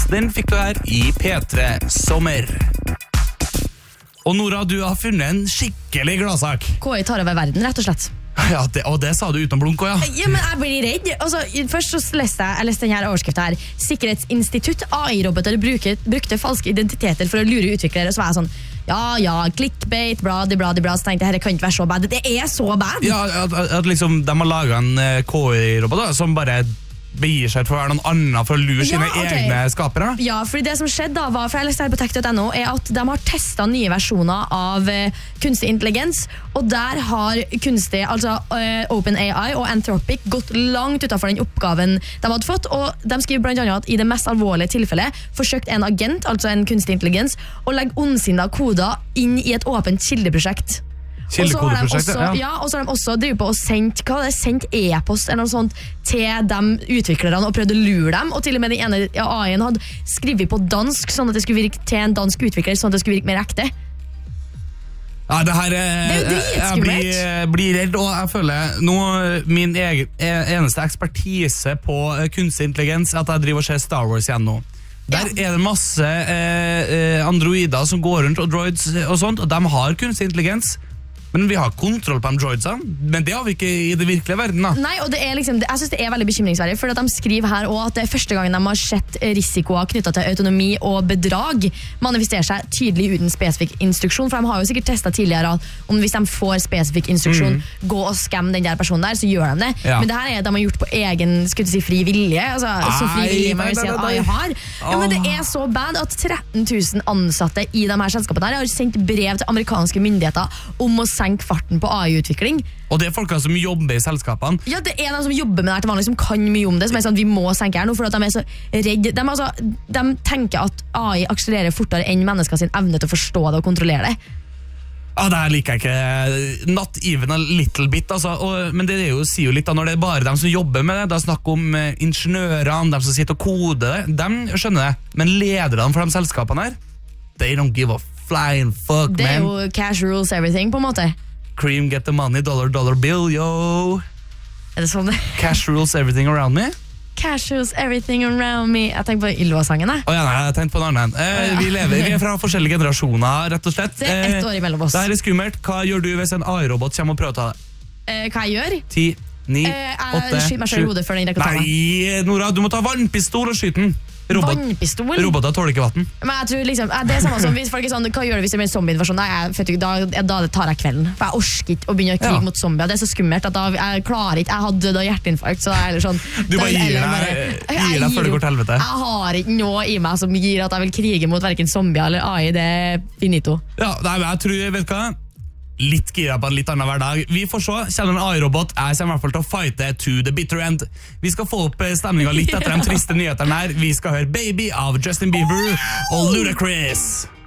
Den fikk du her i P3 Sommer. Og Nora, du har funnet en skikkelig gladsak. KI tar over verden, rett og slett. Ja, og det sa du uten blunk også, ja. Ja, men jeg blir redd. Altså, først så leste jeg denne overskriften her. Sikkerhetsinstitutt, AI-roboter brukte falske identiteter for å lure utviklere. Så var jeg sånn, ja, clickbait, bla. Så tenkte jeg, dette kan ikke være så bad. Det er så bad. Ja, at liksom de har laget en KI-robot da, som bare begir seg til å være noen annen for å lure sine egne skapere. Ja, fordi det som skjedde da var, for jeg leste her på tech.no, er at de har testet nye versjoner av kunstig intelligens, og der har kunstig, altså OpenAI og Anthropic gått langt utenfor den oppgaven de hadde fått, og de skriver blant annet at i det mest alvorlige tilfellet forsøkte en agent, altså en kunstig intelligens, å legge ondsinnet koder inn i et åpent kildeprosjekt. Og så har de også drivet på og sendt e-post eller noe sånt til de utviklerne og prøvd å lure dem, og til og med den ene AI-en hadde skrevet på dansk sånn at det skulle virke til en dansk utvikler, sånn at det skulle virke mer ekte. Ja, det her jeg blir redd, og jeg føler nå min eneste ekspertise på kunstig intelligens er at jeg driver og ser Star Wars igjen nå. Der er det masse androider som går rundt og droids og sånt, og de har kunstig intelligens. Men vi har kontroll på de droidsene, men det har vi ikke i det virkelige verden da. Nei, og det er liksom, jeg synes det er veldig bekymringsverdig, for at de skriver her også at det er første gangen de har sett risikoer knyttet til autonomi og bedrag manifesterer seg tydelig uten spesifikk instruksjon, for de har jo sikkert testet tidligere om hvis de får spesifikk instruksjon, gå og skamme den der personen der, så gjør de det. Ja. Men det her er de har gjort på egen, skulle du si, fri vilje, altså så fri vilje man vil si at AI har. Ja, men det er så bad at 13 000 ansatte i de her selskapene her har sendt brev til amerikanske myndigheter om å senke farten på AI-utvikling. Og det er folk som jobber i selskapene. Ja, det er de som jobber med det her til vanlig, som kan mye om det, som er sånn, vi må senke her nå, for at de er så redde. De tenker at AI akselererer fortere enn mennesker sin evne til å forstå det og kontrollere det. Ja, det her liker jeg ikke. Not even a little bit, altså. Men det sier jo litt da, når det er bare de som jobber med det, da snakker om ingeniørene, de som sitter og koder det, de skjønner det. Men lederne for de selskapene her, they don't give a flying fuck, man. Det er jo cash rules everything, på en måte. Cream, get the money, dollar bill, yo. Er det sånn det? Cash rules everything around me. Cash rules everything around me. Jeg tenker på Ylva-sangen, jeg. Jeg tenkte på en annen. Vi er fra forskjellige generasjoner, rett og slett. Det er ett år imellom oss. Det her er skummelt. Hva gjør du hvis en AI-robot kommer og prøver å ta det? Hva jeg gjør? 10, 9, 8, 7. Skyt meg selv i hodet før den rekker å ta meg. Nei, Nora, du må ta vannpistol og skyte den. Vannpistol? Roboter tåler ikke vatten. Men jeg tror liksom, det er samme som hvis folk er sånn, hva gjør du hvis det blir en zombie-invasjon? Da tar jeg kvelden. For jeg orsker ikke å begynne å krige mot zombier. Det er så skummelt at jeg klarer ikke. Jeg hadde da hjerteinfarkt, så det er sånn. Du bare gir deg før det går til helvete. Jeg har ikke noe i meg som gir at jeg vil krige mot hverken zombier eller AI. Det er finito. Ja, jeg tror, vet du hva? Litt gira på en litt annen hverdag. Vi får se, kjenner en AI-robot. Jeg kommer i hvert fall til å fighte to the bitter end. Vi skal få opp stemningen litt etter de triste nyhetene her. Vi skal høre Baby av Justin Bieber og Ludacris.